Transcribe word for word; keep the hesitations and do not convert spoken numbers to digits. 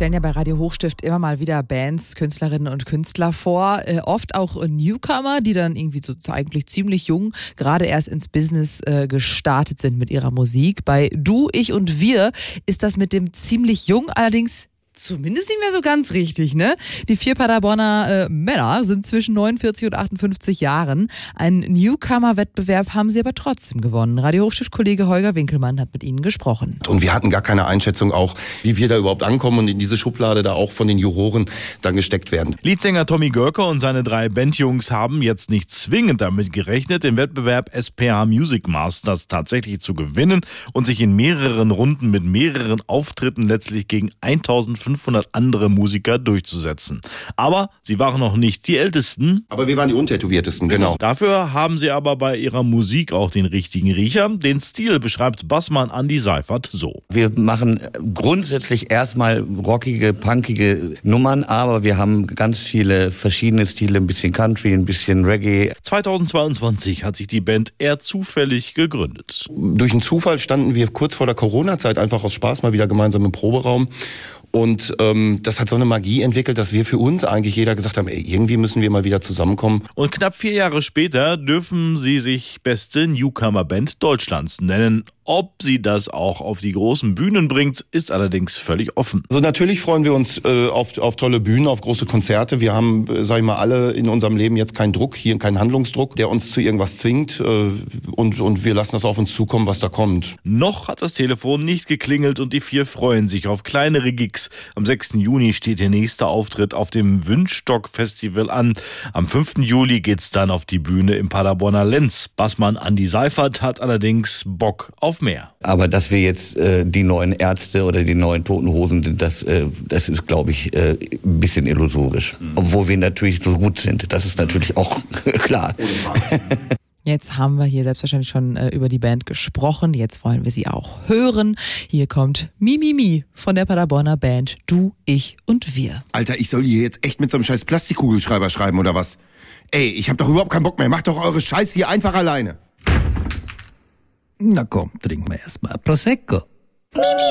stellen ja bei Radio Hochstift immer mal wieder Bands, Künstlerinnen und Künstler vor, äh, oft auch Newcomer, die dann irgendwie so eigentlich ziemlich jung gerade erst ins Business äh, gestartet sind mit ihrer Musik. Bei Du, Ich und Wir ist das mit dem ziemlich jung allerdings zumindest nicht mehr so ganz richtig, ne? Die vier Paderborner äh, Männer sind zwischen neunundvierzig und achtundfünfzig Jahren. Einen Newcomer-Wettbewerb haben sie aber trotzdem gewonnen. Radio Hochstift-Kollege Holger Winkelmann hat mit ihnen gesprochen. Und wir hatten gar keine Einschätzung auch, wie wir da überhaupt ankommen und in diese Schublade da auch von den Juroren dann gesteckt werden. Leadsänger Tommy Görker und seine drei Bandjungs haben jetzt nicht zwingend damit gerechnet, den Wettbewerb S P H Music Masters tatsächlich zu gewinnen und sich in mehreren Runden mit mehreren Auftritten letztlich gegen eintausendfünfhundert andere Musiker durchzusetzen. Aber sie waren noch nicht die Ältesten. Aber wir waren die Untätowiertesten, genau. Dafür haben sie aber bei ihrer Musik auch den richtigen Riecher. Den Stil beschreibt Bassmann Andi Seifert so. Wir machen grundsätzlich erstmal rockige, punkige Nummern, aber wir haben ganz viele verschiedene Stile, ein bisschen Country, ein bisschen Reggae. zweitausendzweiundzwanzig hat sich die Band eher zufällig gegründet. Durch einen Zufall standen wir kurz vor der Corona-Zeit einfach aus Spaß mal wieder gemeinsam im Proberaum. Und ähm, das hat so eine Magie entwickelt, dass wir für uns eigentlich jeder gesagt haben, ey, irgendwie müssen wir mal wieder zusammenkommen. Und knapp vier Jahre später dürfen sie sich beste Newcomer-Band Deutschlands nennen. Ob sie das auch auf die großen Bühnen bringt, ist allerdings völlig offen. So, natürlich freuen wir uns äh, auf, auf tolle Bühnen, auf große Konzerte. Wir haben, äh, sag ich mal, alle in unserem Leben jetzt keinen Druck, hier keinen Handlungsdruck, der uns zu irgendwas zwingt. Äh, und, und wir lassen das auf uns zukommen, was da kommt. Noch hat das Telefon nicht geklingelt und die vier freuen sich auf kleinere Gigs. Am sechsten Juni steht der nächste Auftritt auf dem Wünschstock-Festival an. Am fünften Juli geht's dann auf die Bühne im Paderborner Lenz. Bassmann Andi Seifert hat allerdings Bock auf mehr. Aber dass wir jetzt äh, die neuen Ärzte oder die neuen Toten Hosen sind, das, äh, das ist, glaube ich, äh, ein bisschen illusorisch. Mhm. Obwohl wir natürlich so gut sind. Das ist natürlich auch klar. Jetzt haben wir hier selbstverständlich schon äh, über die Band gesprochen. Jetzt wollen wir sie auch hören. Hier kommt Mimimi Mi, Mi von der Paderborner Band Du, Ich und Wir. Alter, ich soll hier jetzt echt mit so einem scheiß Plastikkugelschreiber schreiben oder was? Ey, ich hab doch überhaupt keinen Bock mehr. Macht doch eure Scheiße hier einfach alleine. Na komm, trinken wir erstmal Prosecco.